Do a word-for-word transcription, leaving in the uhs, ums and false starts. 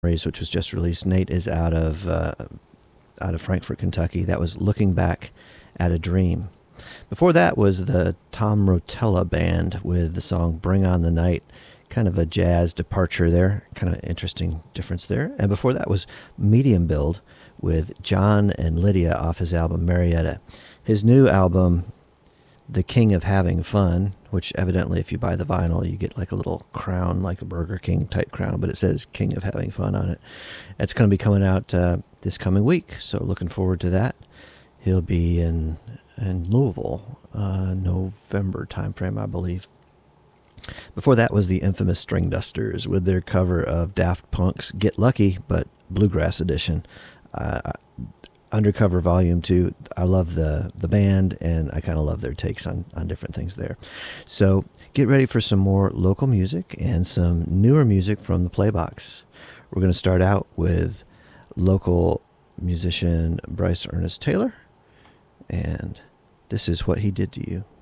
which was just released. Nate is out of uh, out of Frankfort, Kentucky. That was Looking Back at a Dream. Before that was the Tom Rotella Band with the song Bring on the Night. Kind of a jazz departure there. Kind of interesting difference there. And before that was Medium Build with John and Lydia off his album Marietta. His new album, The King of Having Fun, which evidently if you buy the vinyl you get like a little crown, like a Burger King type crown, but it says King of Having Fun on it. It's going to be coming out uh, this coming week, so looking forward to that. He'll be in in Louisville, uh, November timeframe, I believe. Before that was the infamous String Dusters with their cover of Daft Punk's Get Lucky, but Bluegrass edition. Uh, Undercover Volume two. I love the, the band, and I kind of love their takes on, on different things there. So get ready for some more local music and some newer music from the Playbox. We're going to start out with local musician Bryce Ernest Taylor, and this is What He Did to You.